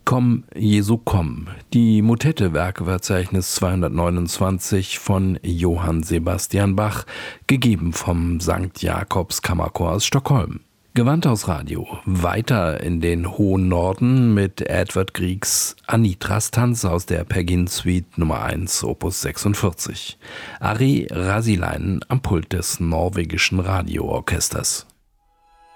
Komm, Jesu, komm. Die Motette Werkeverzeichnis 229 von Johann Sebastian Bach, gegeben vom St. Jakobs Kammerchor aus Stockholm. Gewandhaus Radio weiter in den hohen Norden mit Edvard Griegs Anitras Tanz aus der Per Gynt Suite Nummer 1 Opus 46. Ari Rasileinen am Pult des norwegischen Radioorchesters.